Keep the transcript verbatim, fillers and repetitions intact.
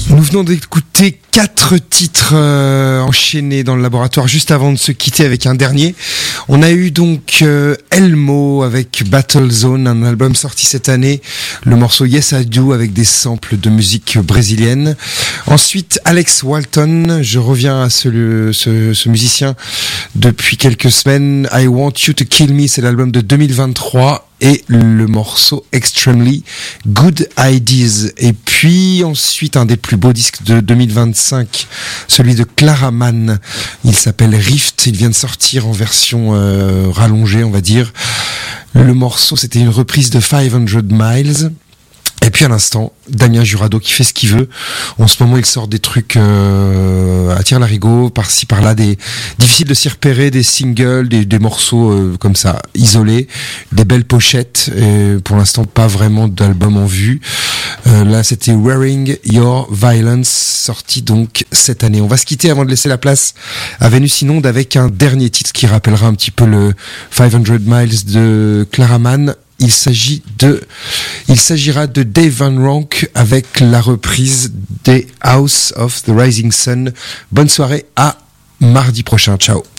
Nous venons d'écouter quatre titres euh, enchaînés dans le laboratoire juste avant de se quitter avec un dernier. On a eu donc euh, Elmo avec Battle Zone, un album sorti cette année. Le morceau Yes I Do avec des samples de musique brésilienne. Ensuite Alex Walton, je reviens à ce, ce, ce musicien depuis quelques semaines. I Want You to Kill Me, c'est l'album de deux mille vingt-trois. Et le morceau Extremely Good Ideas. Et puis ensuite un des plus beaux disques de deux mille vingt-cinq, celui de Clara Mann. Il s'appelle Rift, il vient de sortir en version euh, rallongée, on va dire. Le morceau, c'était une reprise de five hundred miles. Et puis à l'instant, Damien Jurado qui fait ce qu'il veut. En ce moment, il sort des trucs euh, à tire-larigot, par-ci, par-là, des difficiles de s'y repérer, des singles, des, des morceaux euh, comme ça, isolés, des belles pochettes. Et pour l'instant, pas vraiment d'album en vue. Euh, là, c'était Wearing Your Violence, sorti donc cette année. On va se quitter avant de laisser la place à Vénus Inonde avec un dernier titre qui rappellera un petit peu le five hundred miles de Clara Mann. Il s'agit de, il s'agira de Dave Van Ronk avec la reprise des House of the Rising Sun. Bonne soirée, à mardi prochain. Ciao.